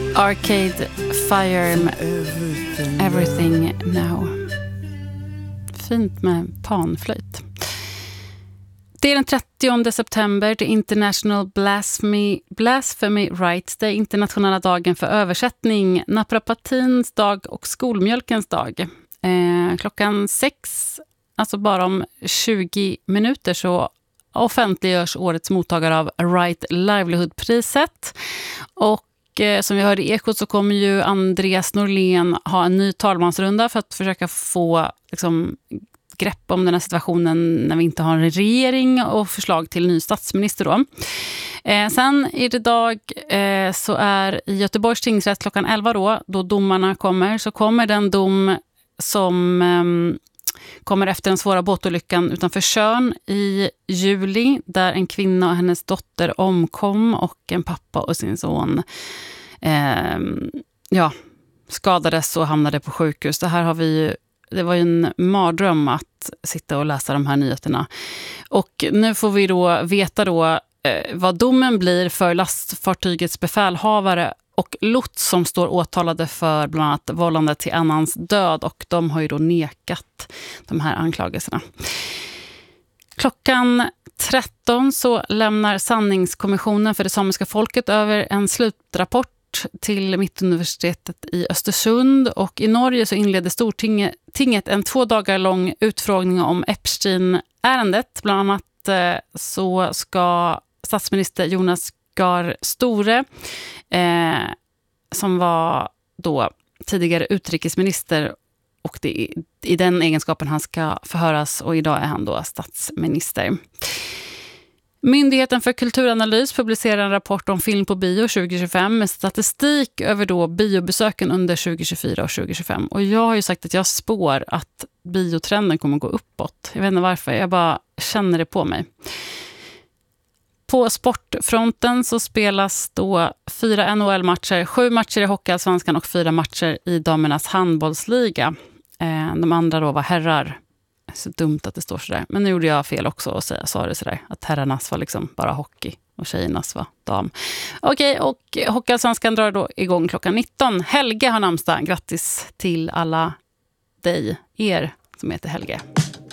Arcade Fire med Everything Now. Fint med panflöjt. Det är den 30 september, det International Blasphemy Rights, det är internationella dagen för översättning, naprapatins dag och skolmjölkens dag. Klockan 6, alltså bara om 20 minuter, så offentliggörs årets mottagare av Right Livelihood-priset. Och som vi hörde i Ekot så kommer ju Andreas Norlén ha en ny talmansrunda för att försöka få grepp om den här situationen när vi inte har en regering och förslag till ny statsminister då. Sen idag så är i Göteborgs tingsrätt klockan 11 då domarna kommer, så kommer den dom som kommer efter den svåra båtolyckan utanför Tjörn i juli, där en kvinna och hennes dotter omkom och en pappa och sin son skadades och hamnade på sjukhus. Det var ju en mardröm att sitta och läsa de här nyheterna. Och nu får vi då veta vad domen blir för lastfartygets befälhavare och lots som står åtalade för bland annat vållande till annans död, och de har ju då nekat de här anklagelserna. Klockan 13 så lämnar Sanningskommissionen för det samiska folket över en slutrapport till Mittuniversitetet i Östersund, och i Norge så inledde Stortinget en 2 dagar lång utfrågning om Epstein-ärendet. Bland annat så ska statsminister Jonas Gahr Støre, som var då tidigare utrikesminister, och det är i den egenskapen han ska förhöras, och idag är han då statsminister. Myndigheten för kulturanalys publicerar en rapport om film på bio 2025 med statistik över då biobesöken under 2024 och 2025. Och jag har ju sagt att jag spår att biotrenden kommer gå uppåt. Jag vet inte varför, jag bara känner det på mig. På sportfronten så spelas då 4 NHL-matcher, 7 matcher i Hockeyallsvenskan och 4 matcher i damernas handbollsliga. De andra då var herrar. Så dumt att det står sådär. Men nu gjorde jag fel också och sa det sådär. Att herrarnas var liksom bara hockey och tjejernas var dam. Okej, och Hockeyallsvenskan drar då igång klockan 19. Helge har namnsdag. Grattis till alla er som heter Helge.